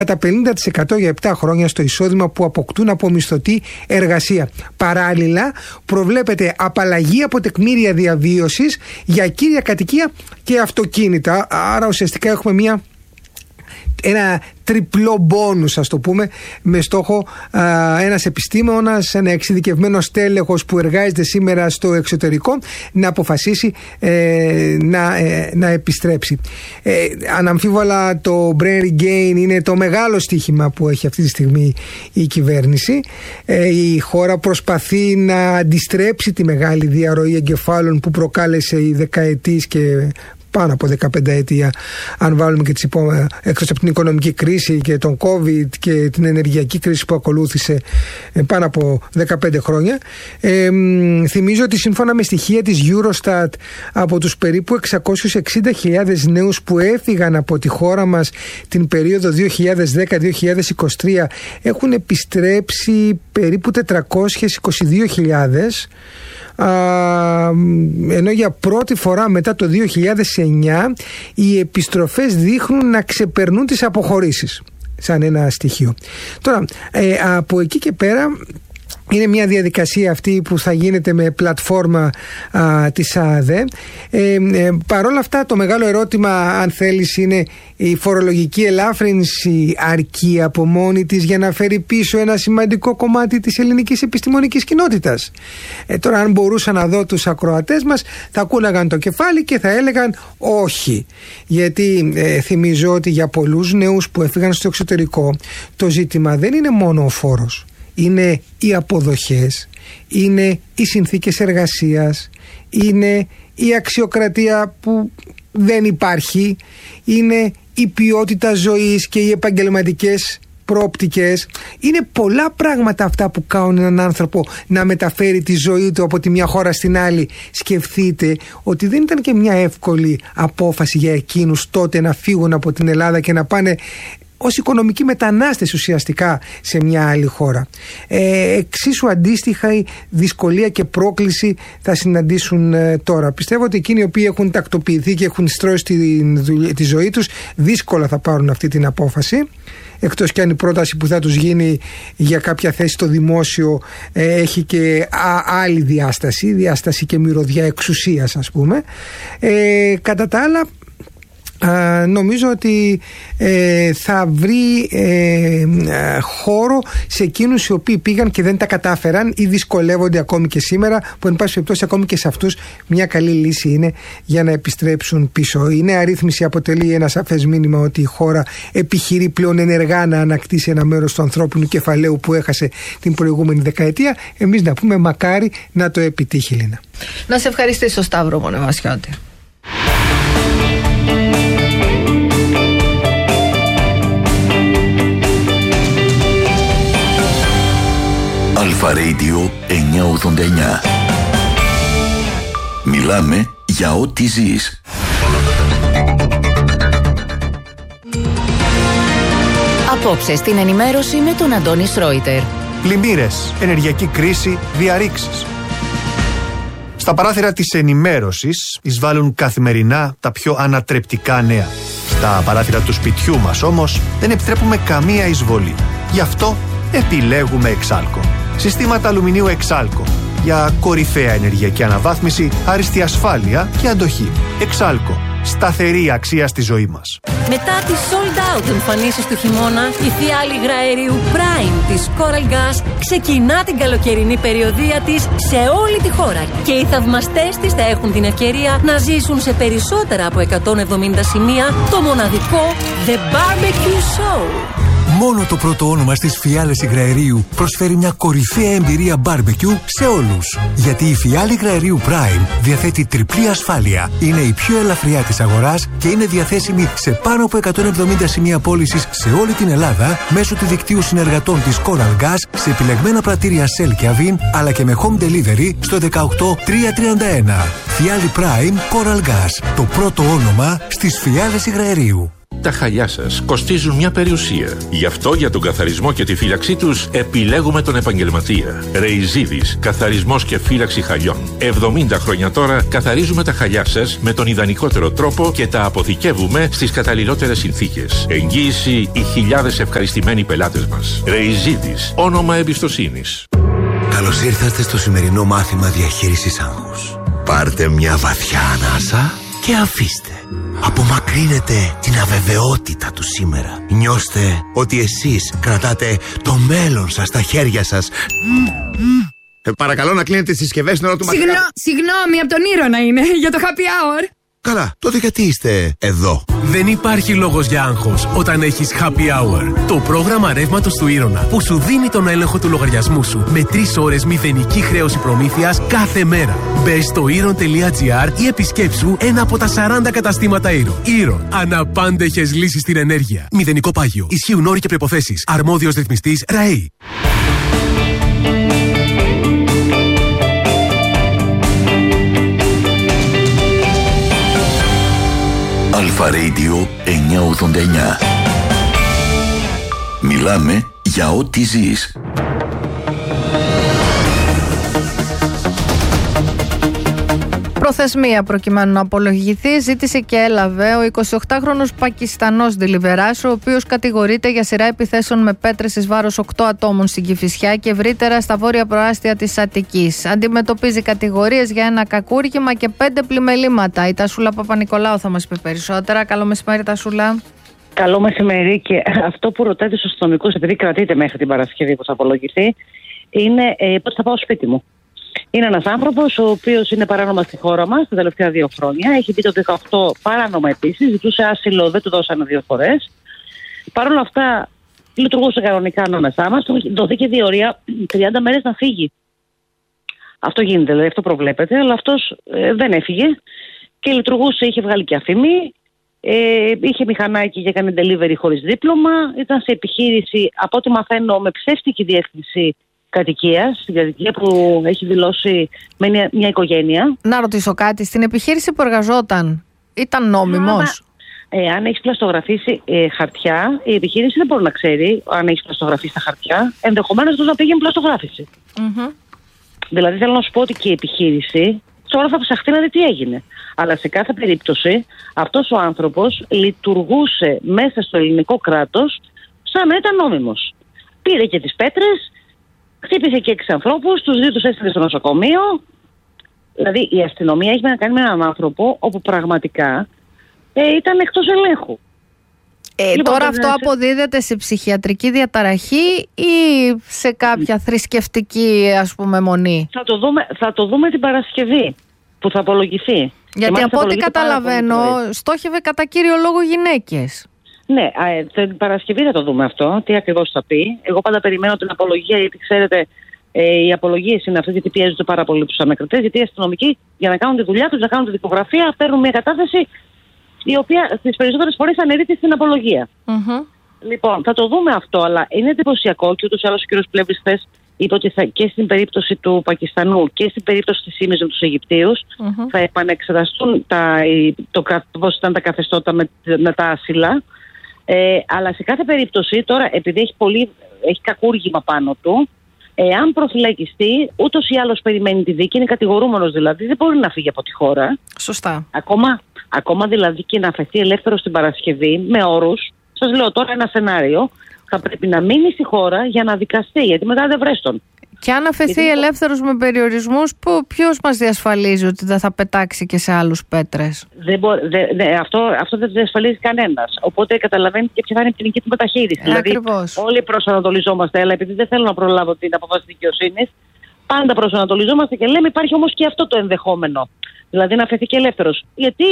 κατά 50% για 7 χρόνια στο εισόδημα που αποκτούν από μισθωτή εργασία. Παράλληλα, προβλέπεται απαλλαγή από τεκμήρια διαβίωσης για κύρια κατοικία και αυτοκίνητα. Άρα ουσιαστικά έχουμε ένα τριπλό μπόνους, ας το πούμε, με στόχο ένας επιστήμονας, ένα εξειδικευμένο στέλεχος που εργάζεται σήμερα στο εξωτερικό να αποφασίσει να επιστρέψει. Αναμφίβολα το Brain Regain είναι το μεγάλο στοίχημα που έχει αυτή τη στιγμή η κυβέρνηση. Η χώρα προσπαθεί να αντιστρέψει τη μεγάλη διαρροή εγκεφάλων που προκάλεσε η δεκαετής και πάνω από 15 ετία, αν βάλουμε και εκτός από την οικονομική κρίση και τον COVID και την ενεργειακή κρίση που ακολούθησε πάνω από 15 χρόνια. Θυμίζω ότι σύμφωνα με στοιχεία της Eurostat, από τους περίπου 660.000 νέους που έφυγαν από τη χώρα μας την περίοδο 2010-2023 έχουν επιστρέψει περίπου 422.000, ενώ για πρώτη φορά μετά το 2009 οι επιστροφές δείχνουν να ξεπερνούν τις αποχωρήσεις σαν ένα στοιχείο. Τώρα, από εκεί και πέρα είναι μια διαδικασία αυτή που θα γίνεται με πλατφόρμα της ΑΔΕ. Παρ' όλα αυτά, το μεγάλο ερώτημα, αν θέλεις, είναι η φορολογική ελάφρυνση αρκεί από μόνη της για να φέρει πίσω ένα σημαντικό κομμάτι της ελληνικής επιστημονικής κοινότητας? Τώρα, αν μπορούσα να δω τους ακροατές μας, θα κούναγαν το κεφάλι και θα έλεγαν όχι. Γιατί θυμίζω ότι για πολλούς νέους που έφυγαν στο εξωτερικό, το ζήτημα δεν είναι μόνο ο φόρος. Είναι οι αποδοχές, είναι οι συνθήκες εργασίας, είναι η αξιοκρατία που δεν υπάρχει, είναι η ποιότητα ζωής και οι επαγγελματικές προοπτικές. Είναι πολλά πράγματα αυτά που κάνουν έναν άνθρωπο να μεταφέρει τη ζωή του από τη μια χώρα στην άλλη. Σκεφτείτε ότι δεν ήταν και μια εύκολη απόφαση για εκείνους τότε να φύγουν από την Ελλάδα και να πάνε ως οικονομικοί μετανάστες ουσιαστικά σε μια άλλη χώρα. Εξίσου αντίστοιχα η δυσκολία και πρόκληση θα συναντήσουν τώρα. Πιστεύω ότι εκείνοι οι οποίοι έχουν τακτοποιηθεί και έχουν στρώσει τη ζωή τους δύσκολα θα πάρουν αυτή την απόφαση, εκτός και αν η πρόταση που θα τους γίνει για κάποια θέση στο δημόσιο έχει και άλλη διάσταση και μυρωδιά εξουσίας, ας πούμε. Κατά τα άλλα, νομίζω ότι θα βρει χώρο σε εκείνους οι οποίοι πήγαν και δεν τα κατάφεραν ή δυσκολεύονται ακόμη και σήμερα, που εν πάση περιπτώσει ακόμη και σε αυτούς μια καλή λύση είναι για να επιστρέψουν πίσω. Η νέα ρύθμιση αποτελεί ένα σαφές μήνυμα ότι η χώρα επιχειρεί πλέον ενεργά να ανακτήσει ένα μέρος του ανθρώπινου κεφαλαίου που έχασε την προηγούμενη δεκαετία. Εμείς να πούμε μακάρι να το επιτύχει, Λίνα. Να σε ευχαριστήσω, Σταύρο Μονεμασιώτη. Αλφα Radio 989. Μιλάμε για ό,τι ζεις. Απόψε στην ενημέρωση με τον Αντώνη Σρόιτερ. Πλημμύρες, ενεργειακή κρίση, διαρρήξεις. Στα παράθυρα της ενημέρωσης εισβάλλουν καθημερινά τα πιο ανατρεπτικά νέα. Στα παράθυρα του σπιτιού μας όμως δεν επιτρέπουμε καμία εισβολή. Γι' αυτό επιλέγουμε Εξάλκο. Συστήματα αλουμινίου Εξάλκο για κορυφαία ενεργειακή αναβάθμιση, άριστη ασφάλεια και αντοχή. Εξάλκο. Σταθερή αξία στη ζωή μας. Μετά τις sold out εμφανίσεις του χειμώνα, η φιάλη υγραερίου Prime της Coral Gas ξεκινά την καλοκαιρινή περιοδεία της σε όλη τη χώρα. Και οι θαυμαστές της θα έχουν την ευκαιρία να ζήσουν σε περισσότερα από 170 σημεία το μοναδικό The Barbecue Show. Μόνο το πρώτο όνομα στις φιάλες υγραερίου προσφέρει μια κορυφαία εμπειρία barbecue σε όλους. Γιατί η φιάλη υγραερίου Prime διαθέτει τριπλή ασφάλεια, είναι η πιο ελαφριά της αγοράς και είναι διαθέσιμη σε πάνω από 170 σημεία πώλησης σε όλη την Ελλάδα μέσω του δικτύου συνεργατών της Coral Gas σε επιλεγμένα πρατήρια Shell και Avin, αλλά και με home delivery στο 18331. Φιάλη Prime Coral Gas, το πρώτο όνομα στις φιάλες υγραερίου. Τα χαλιά σας κοστίζουν μια περιουσία. Γι' αυτό για τον καθαρισμό και τη φύλαξή τους επιλέγουμε τον επαγγελματία. Ρεϊζίδης, καθαρισμός και φύλαξη χαλιών. 70 χρόνια τώρα καθαρίζουμε τα χαλιά σας με τον ιδανικότερο τρόπο και τα αποθηκεύουμε στις καταλληλότερες συνθήκες. Εγγύηση οι χιλιάδες ευχαριστημένοι πελάτες μας. Ρεϊζίδης, όνομα εμπιστοσύνης. Καλώς ήρθατε στο σημερινό μάθημα διαχείρισης άγχους. Πάρτε μια βαθιά ανάσα και αφήστε. Απομακρύνετε την αβεβαιότητα του σήμερα. Νιώστε ότι εσείς κρατάτε το μέλλον σας στα χέρια σας. Παρακαλώ να κλείνετε τις συσκευές στην ώρα του μαθήματος. Συγγνώμη, από τον Ήρωνα είναι, για το happy hour. Καλά, τότε γιατί είστε εδώ? Δεν υπάρχει λόγος για άγχος όταν έχεις happy hour. Το πρόγραμμα ρεύματος του Ήρωνα που σου δίνει τον έλεγχο του λογαριασμού σου με 3 ώρες μηδενική χρέωση προμήθειας κάθε μέρα. Μπες στο Iron.gr ή επισκέψου ένα από τα 40 καταστήματα Iron. Iron. Αναπάντεχες λύσεις στην ενέργεια. Μηδενικό πάγιο. Ισχύουν όροι και προϋποθέσεις. Αρμόδιος ρυθμιστής ΡΑΗ. Αλφα Radio 989. Μιλάμε για ό,τι ζεις. Προθεσμία προκειμένου να απολογηθεί ζήτησε και έλαβε ο 28χρονος Πακιστανός Ντιλιβεράς, ο οποίος κατηγορείται για σειρά επιθέσεων με πέτρες εις βάρος 8 ατόμων στην Κηφισιά και ευρύτερα στα βόρεια προάστια της Αττικής. Αντιμετωπίζει κατηγορίες για ένα κακούργημα και 5 πλημελήματα. Η Τασούλα Παπα-Νικολάου θα μας πει περισσότερα. Καλό μεσημέρι, Τασούλα. Καλό μεσημέρι. Και αυτό που ρωτάει τους αστυνομικούς, επειδή κρατείται μέχρι την Παρασκευή που θα απολογηθεί, είναι πότε θα πάω σπίτι μου. Είναι ένας άνθρωπος ο οποίος είναι παράνομα στη χώρα μας τα τελευταία 2 χρόνια. Έχει μπει το 18 παράνομα επίσης, ζητούσε άσυλο, δεν του δώσανε 2 φορές. Παρ' όλα αυτά, λειτουργούσε κανονικά ανάμεσά μας. Του δόθηκε διορία 30 μέρες να φύγει. Αυτό γίνεται, δηλαδή αυτό προβλέπεται, αλλά αυτός δεν έφυγε και λειτουργούσε, είχε βγάλει και αφήμη. Είχε μηχανάκι και έκανε delivery χωρίς δίπλωμα. Ήταν σε επιχείρηση, από ό,τι μαθαίνω, με ψεύτικη διεύθυνση κατοικίας, στην κατοικία που έχει δηλώσει με μια οικογένεια. Να ρωτήσω κάτι, στην επιχείρηση που εργαζόταν ήταν νόμιμος? Αν έχεις πλαστογραφήσει χαρτιά, η επιχείρηση δεν μπορεί να ξέρει αν έχεις πλαστογραφήσει τα χαρτιά. Ενδεχομένως τους να πήγαινε πλαστογράφηση. Δηλαδή θέλω να σου πω ότι και η επιχείρηση τώρα θα ψαχτεί να δει τι έγινε. Αλλά σε κάθε περίπτωση αυτός ο άνθρωπος λειτουργούσε μέσα στο ελληνικό κράτος σαν να ήταν νόμιμος. Πήρε και τις πέτρες, χτύπησε και 6 ανθρώπους, τους 2 τους έστειλε στο νοσοκομείο. Δηλαδή η αστυνομία έχει να κάνει με έναν άνθρωπο όπου πραγματικά ήταν εκτός ελέγχου. Λοιπόν, τώρα αυτό αποδίδεται σε ψυχιατρική διαταραχή ή σε κάποια θρησκευτική, ας πούμε, μονή? Θα το δούμε την Παρασκευή που θα απολογηθεί. Γιατί από ό,τι καταλαβαίνω στόχευε κατά κύριο λόγο γυναίκες. Ναι, την Παρασκευή θα το δούμε αυτό, τι ακριβώς θα πει. Εγώ πάντα περιμένω την απολογία, γιατί ξέρετε, οι απολογίες είναι αυτές, γιατί πιέζονται πάρα πολύ τους ανακριτές. Γιατί οι αστυνομικοί για να κάνουν τη δουλειά τους, να κάνουν τη δικογραφία, παίρνουν μια κατάθεση η οποία στις περισσότερες φορές αναιρείται στην απολογία. Λοιπόν, θα το δούμε αυτό, αλλά είναι εντυπωσιακό και ούτως ή άλλως ο κ. Πλεύρης χθες είπε ότι και στην περίπτωση του Πακιστανού και στην περίπτωση της ΣΥΜΙΖ με τους Αιγυπτίους θα επανεξεταστούν πώς ήταν τα καθεστώτα με τα άσυλα. Αλλά σε κάθε περίπτωση τώρα, επειδή έχει κακούργημα πάνω του, εάν προφυλακιστεί, ούτως ή άλλως περιμένει τη δίκη, είναι κατηγορούμενος δηλαδή, δεν μπορεί να φύγει από τη χώρα. Σωστά. Ακόμα δηλαδή και να αφαιθεί ελεύθερο στην Παρασκευή με όρους. Σας λέω τώρα ένα σενάριο. Θα πρέπει να μείνει στη χώρα για να δικαστεί, γιατί μετά δεν βρέστον. Και αν αφαιθεί ελεύθερος με περιορισμούς, ποιος μας διασφαλίζει ότι δεν θα πετάξει και σε άλλους πέτρες? Αυτό δεν διασφαλίζει κανένας. Οπότε καταλαβαίνετε και ποια θα είναι η ποινική του μεταχείριση. Δηλαδή, όλοι προσανατολιζόμαστε, αλλά επειδή δεν θέλω να προλάβω την απόφαση δικαιοσύνης, πάντα προσανατολιζόμαστε και λέμε υπάρχει όμως και αυτό το ενδεχόμενο. Δηλαδή να αφαιθεί και ελεύθερος. Γιατί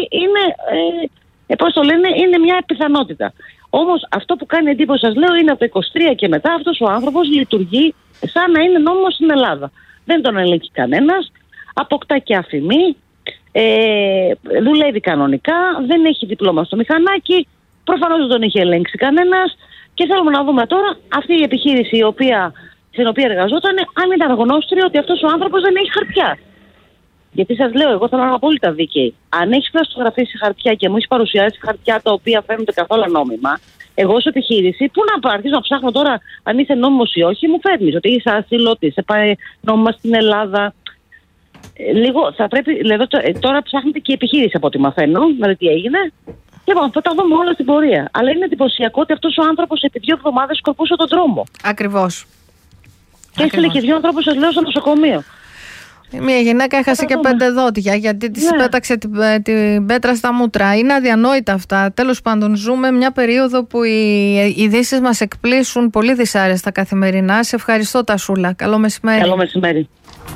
είναι μια πιθανότητα. Όμως αυτό που κάνει εντύπωση, σας λέω, είναι από το 23 και μετά αυτός ο άνθρωπος λειτουργεί σαν να είναι νόμιμος στην Ελλάδα. Δεν τον ελέγχει κανένας, αποκτά και αφημί, δουλεύει κανονικά, δεν έχει διπλώμα στο μηχανάκι, προφανώς δεν τον έχει ελέγξει κανένας και θέλουμε να δούμε τώρα αυτή η επιχείρηση στην οποία εργαζόταν, αν ήταν γνώστρια ότι αυτός ο άνθρωπος δεν έχει χαρτιά. Γιατί σας λέω, εγώ θέλω να είμαι απόλυτα δίκαιη. Αν έχεις πλαστογραφεί σε χαρτιά και μου έχεις παρουσιάσει χαρτιά τα οποία φαίνονται καθόλου νόμιμα, εγώ ως επιχείρηση, πού να αρχίσω να ψάχνω τώρα αν είσαι νόμιμος ή όχι, μου φέρνεις ότι είσαι άσυλο, ότι είσαι πάει νόμιμα στην Ελλάδα. Λίγο θα πρέπει, δηλαδή, τώρα ψάχνετε και η επιχείρηση από ό,τι μαθαίνω, δηλαδή τι έγινε. Λοιπόν, θα τα δούμε όλα στην πορεία. Αλλά είναι εντυπωσιακό ότι αυτός ο άνθρωπος επί 2 εβδομάδες σκορπούσε τον δρόμο. Ακριβώς. Και έστειλε και 2 ανθρώπους, σας λέω, στο νοσοκομείο. Μια γυναίκα έχασε και 5 δόντια γιατί της πέταξε την πέτρα στα μούτρα. Είναι αδιανόητα αυτά. Τέλος πάντων, ζούμε μια περίοδο που οι ειδήσεις μας εκπλήσουν πολύ δυσάρεστα καθημερινά. Σε ευχαριστώ, Τασούλα. Καλό μεσημέρι. Καλό μεσημέρι.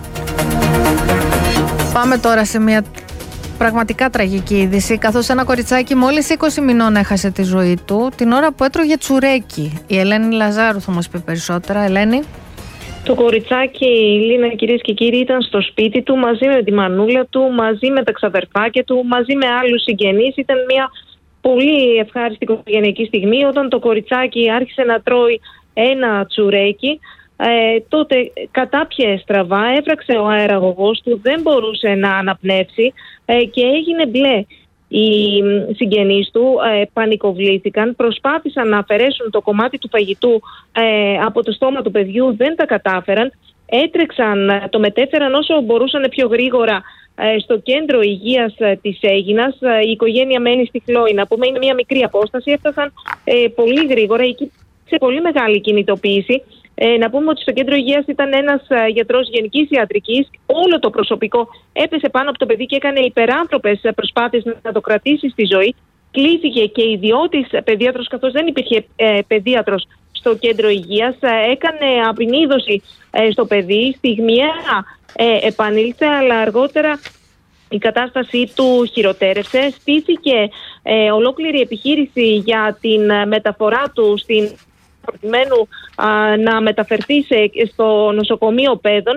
Πάμε τώρα σε μια πραγματικά τραγική είδηση, καθώς ένα κοριτσάκι μόλις 20 μηνών έχασε τη ζωή του την ώρα που έτρωγε τσουρέκι. Η Ελένη Λαζάρου θα μας πει περισσότερα. Ελένη. Το κοριτσάκι, Λίνα, κυρίες και κύριοι, ήταν στο σπίτι του μαζί με τη μανούλα του, μαζί με τα ξαδερφάκια του, μαζί με άλλους συγγενείς. Ήταν μια πολύ ευχάριστη οικογενειακή στιγμή όταν το κοριτσάκι άρχισε να τρώει ένα τσουρέκι. Τότε κατάπιε στραβά, έβραξε ο αεραγωγός του, δεν μπορούσε να αναπνεύσει και έγινε μπλε. Οι συγγενείς του πανικοβλήθηκαν, προσπάθησαν να αφαιρέσουν το κομμάτι του φαγητού από το στόμα του παιδιού, δεν τα κατάφεραν, έτρεξαν, το μετέφεραν όσο μπορούσαν πιο γρήγορα στο κέντρο υγείας της Αίγινας. Η οικογένεια μένει στη Χλόη, να πούμε, είναι μια μικρή απόσταση, έφτασαν πολύ γρήγορα, εκεί σε πολύ μεγάλη κινητοποίηση. Να πούμε ότι στο κέντρο υγείας ήταν ένας γιατρός γενικής ιατρικής. Όλο το προσωπικό έπεσε πάνω από το παιδί και έκανε υπεράνθρωπες προσπάθειες να το κρατήσει στη ζωή. Κλήθηκε και ιδιώτης παιδίατρος, καθώς δεν υπήρχε παιδίατρος στο κέντρο υγείας. Έκανε απεινίδωση στο παιδί. Στιγμιαία επανήλθε, αλλά αργότερα η κατάστασή του χειροτέρευσε. Στήθηκε ολόκληρη επιχείρηση για την μεταφορά του προκειμένου να μεταφερθεί στο νοσοκομείο Πέδων.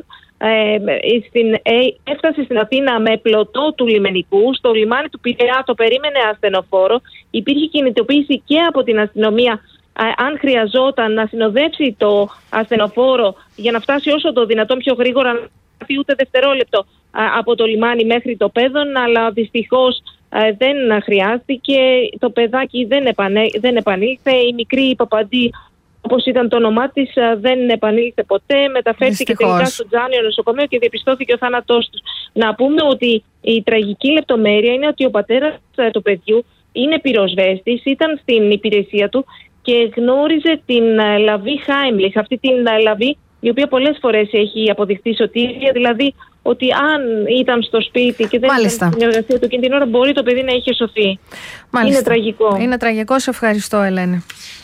Έφτασε στην Αθήνα με πλωτό του λιμενικού. Στο λιμάνι του Πειραιά το περίμενε ασθενοφόρο. Υπήρχε κινητοποίηση και από την αστυνομία, αν χρειαζόταν, να συνοδεύσει το ασθενοφόρο για να φτάσει όσο το δυνατόν πιο γρήγορα, να φτάσει ούτε δευτερόλεπτο από το λιμάνι μέχρι το Πέδων, αλλά δυστυχώς δεν χρειάστηκε. Το παιδάκι δεν επανήλθε. Η μικρή Παπαντή, όπως ήταν το όνομά της, δεν επανήλθε ποτέ. Μεταφέρθηκε τελικά στο Τζάνιο νοσοκομείο και διαπιστώθηκε ο θάνατός τους. Να πούμε ότι η τραγική λεπτομέρεια είναι ότι ο πατέρας του παιδιού είναι πυροσβέστης, ήταν στην υπηρεσία του και γνώριζε την λαβή Χάιμλιχ, αυτή την λαβή η οποία πολλές φορές έχει αποδειχθεί σωτήρια, δηλαδή ότι αν ήταν στο σπίτι και δεν ήταν στην εργασία του εκείνη την ώρα, μπορεί το παιδί να είχε σωθεί. Μάλιστα. Είναι τραγικό. Είναι τραγικό. Σε ευχαριστώ, Ελένη.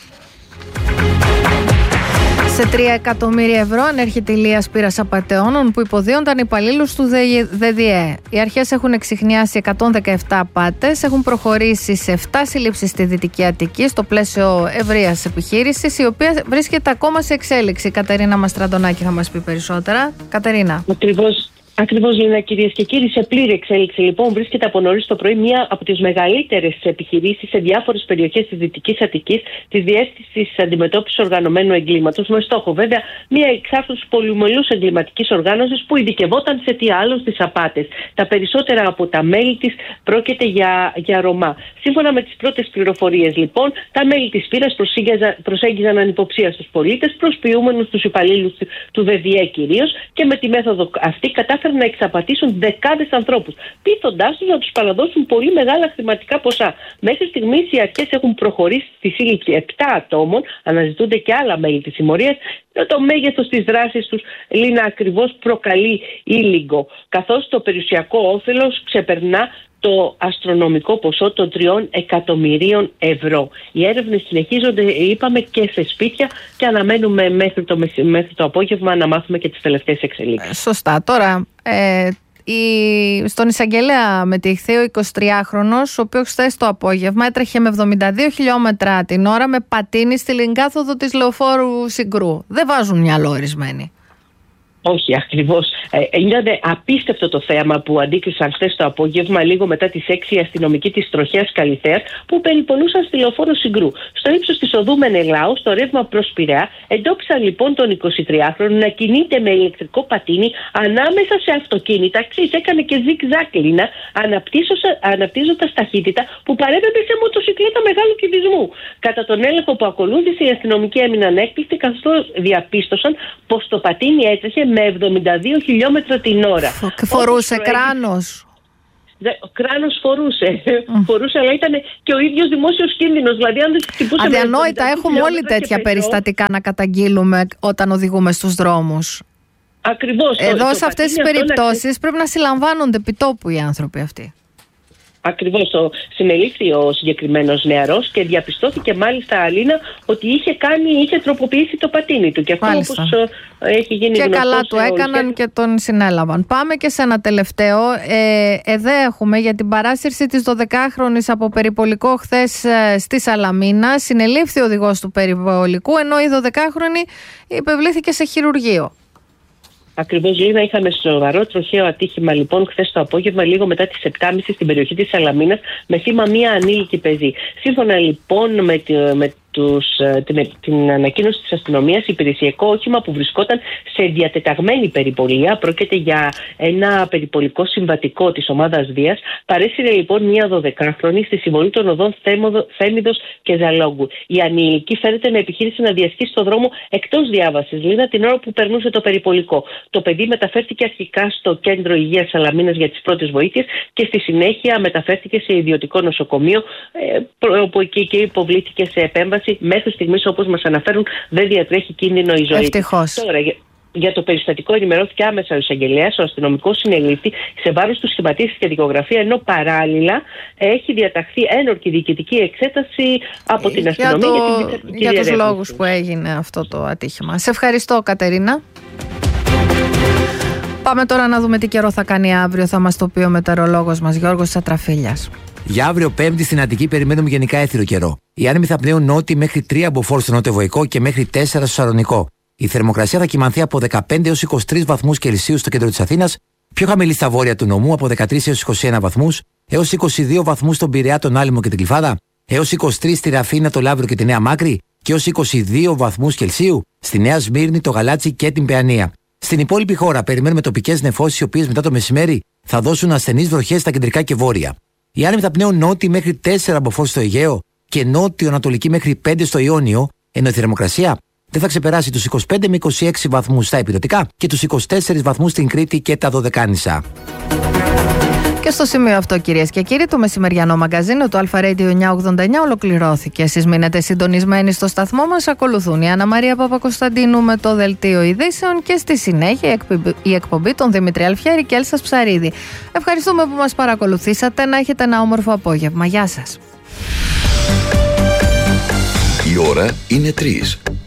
Σε 3 εκατομμύρια ευρώ ανέρχεται η Λία Σπύρας απατεώνων που υποδίονταν υπαλλήλους του ΔΔΕ. Οι αρχές έχουν εξιχνιάσει 117 απάτες, έχουν προχωρήσει σε 7 συλλήψεις στη Δυτική Αττική στο πλαίσιο ευρείας επιχείρησης, η οποία βρίσκεται ακόμα σε εξέλιξη. Κατερίνα Μαστραντονάκη θα μας πει περισσότερα. Κατερίνα. Ακριβώς, Λίνα, κυρίες και κύριοι, σε πλήρη εξέλιξη λοιπόν βρίσκεται από νωρίς το πρωί μία από τις μεγαλύτερες επιχειρήσεις σε διάφορες περιοχές της Δυτικής Αττικής της Διεύθυνσης Αντιμετώπισης Οργανωμένου Εγκλήματος, με στόχο βέβαια μία εξάρτηση πολυμελούς εγκληματικής οργάνωσης που ειδικευόταν σε τι άλλο στις απάτες. Τα περισσότερα από τα μέλη της πρόκειται για Ρωμά. Σύμφωνα με τις πρώτες πληροφορίες λοιπόν, τα μέλη της Σπύρας προσέγγιζαν ανυποψίαστους πολίτες, προσποιούμενους τους υπαλλήλους του ΔΔΕ κυρίως, και με τη μέθοδο αυτή κατάφεραν να εξαπατήσουν δεκάδες ανθρώπους, πείθοντάς τους να τους παραδώσουν πολύ μεγάλα χρηματικά ποσά. Μέχρι στιγμής οι αρχές έχουν προχωρήσει στη σύλληψη 7 ατόμων, αναζητούνται και άλλα μέλη της συμμορίας. Το μέγεθος της δράσης τους, Λίνα, ακριβώς προκαλεί ήλιγκο, καθώς το περιουσιακό όφελος ξεπερνά το αστρονομικό ποσό των 3 εκατομμυρίων ευρώ. Οι έρευνες συνεχίζονται, είπαμε, και σε σπίτια και αναμένουμε μέχρι το απόγευμα να μάθουμε και τις τελευταίες εξελίξεις. Σωστά. Τώρα, στον εισαγγελέα μετήχθη ο 23χρονος, ο οποίος χθες το απόγευμα έτρεχε με 72 χιλιόμετρα την ώρα με πατίνι στη λιγκάθοδο της Λεωφόρου Συγκρού. Δεν βάζουν μυαλό ορισμένοι. Όχι, ακριβώς. Ήταν απίστευτο το θέαμα που αντίκρισαν χθες το απόγευμα, λίγο μετά τις 6 οι αστυνομικοί της τροχέας Καλιθέας, που περιπολούσαν στη λεωφόρο Συγκρού. Στο ύψος της οδού Μενελάου, στο ρεύμα προς Πειραιά, εντόπισαν λοιπόν τον 23χρονο να κινείται με ηλεκτρικό πατίνι ανάμεσα σε αυτοκίνητα. Έκανε και ζιγ-ζάκλινα, αναπτύσσοντας ταχύτητα που παρέπεμπε σε μοτοσυκλέτα μεγάλου κυβισμού. Κατά τον έλεγχο που ακολούθησε, οι αστυνομικοί έμειναν έκπληκτοι, καθώς διαπίστωσαν πως το πατίνι έτρεχε με 72 χιλιόμετρα την ώρα. Φορούσε κράνος. Κράνος φορούσε, αλλά ήταν και ο ίδιος δημόσιος κίνδυνος. Δηλαδή, αν δεν χτυπούσε. Αδιανόητα, έχουμε όλοι τέτοια περιστατικά να καταγγείλουμε όταν οδηγούμε στους δρόμους. Ακριβώς. Εδώ σε αυτές τις περιπτώσεις πρέπει να συλλαμβάνονται επιτόπου οι άνθρωποι αυτοί. Ακριβώς. Συνελήφθη ο συγκεκριμένος νεαρός και διαπιστώθηκε μάλιστα, Αλίνα, ότι είχε τροποποιήσει το πατίνι του. Και αυτό όπως έχει γίνει και καλά του έκαναν και τον συνέλαβαν. Πάμε και σε ένα τελευταίο. Εδώ έχουμε για την παράσυρση της 12χρονης από περιπολικό χθες στη Σαλαμίνα. Συνελήφθη ο οδηγός του περιπολικού, ενώ η 12χρονη υπευλήθηκε σε χειρουργείο. Ακριβώς, Λίνα, είχαμε σοβαρό τροχαίο ατύχημα λοιπόν χθες το απόγευμα, λίγο μετά τις 7.30 στην περιοχή της Σαλαμίνας, με θύμα μία ανήλικη παιδί. Σύμφωνα λοιπόν με την ανακοίνωση της αστυνομίας, υπηρεσιακό όχημα που βρισκόταν σε διατεταγμένη περιπολία, πρόκειται για ένα περιπολικό συμβατικό της ομάδας Δίας, παρέσυρε λοιπόν μία 12χρονη στη συμβολή των οδών Θέμιδος και Ζαλόγκου. Η ανήλικη φέρεται με επιχείρηση να διασχίσει στο δρόμο εκτός διάβασης, Λίνα, την ώρα που περνούσε το περιπολικό. Το παιδί μεταφέρθηκε αρχικά στο κέντρο υγείας Σαλαμίνας για τις πρώτες βοήθειες και στη συνέχεια μεταφέρθηκε σε ιδιωτικό νοσοκομείο, όπου εκεί και υποβλήθηκε σε επέμβαση. Μέχρι στιγμής, όπως μας αναφέρουν, δεν διατρέχει κίνδυνο η ζωή. Ευτυχώς. Τώρα, για το περιστατικό ενημερώθηκε άμεσα ο εισαγγελέας. Ο αστυνομικός συνελήφθη σε βάρος του σχηματίστηκε και δικογραφία, ενώ παράλληλα έχει διαταχθεί ένορκη διοικητική εξέταση από την αστυνομία για τους λόγους που έγινε αυτό το ατύχημα. Σε ευχαριστώ, Κατερίνα. Πάμε τώρα να δούμε τι καιρό θα κάνει αύριο. Θα μας το πει ο μετεωρολόγος μας Γιώργος Τσατραφίλιας. Για αύριο Πέμπτη στην Αττική περιμένουμε γενικά έθυρο καιρό. Οι άνεμοι θα πνέουν νότιοι μέχρι 3 μποφόρ στο νότιο-βοϊκό και μέχρι 4 στο Σαλονικό. Η θερμοκρασία θα κυμανθεί από 15 έως 23 βαθμούς Κελσίου στο κέντρο της Αθήνας, πιο χαμηλή στα βόρεια του νομού από 13 έως 21 βαθμούς, έως 22 βαθμούς στον Πειραιά, τον Άλυμο και την Κλιφάδα, έως 23 στη Ραφίνα, το Λαύριο και τη Νέα Μάκρη και έως 22 βαθμούς Κελσίου στη Νέα Σμύρνη, το Γαλάτσι και την Παιανία. Στην υπόλοιπη χώρα περιμένουμε τοπικές νεφώσεις, οι οποίες μετά το μεσημέρι θα δώσουν ασθενείς βροχές στα κεντρικά και βόρεια. Οι άνεμοι θα πνέουν νότιοι μέχρι 4 μποφόρ στο Αιγαίο και νότιο-ανατολική μέχρι 5 στο Ιόνιο, ενώ η θερμοκρασία δεν θα ξεπεράσει τους 25 με 26 βαθμούς στα ηπειρωτικά και τους 24 βαθμούς στην Κρήτη και τα Δωδεκάνησα. Και στο σημείο αυτό, κυρίες και κύριοι, το μεσημεριανό μαγκαζίνο του Αλφα Radio 989 ολοκληρώθηκε. Εσείς μείνετε συντονισμένοι στο σταθμό μας. Ακολουθούν η Άννα Μαρία Παπακοσταντίνου με το δελτίο ειδήσεων και στη συνέχεια η εκπομπή των Δημήτρη Αλφιέρη και Έλσας Ψαρίδη. Ευχαριστούμε που μας παρακολουθήσατε. Να έχετε ένα όμορφο απόγευμα. Γεια σας. Η ώρα είναι 3.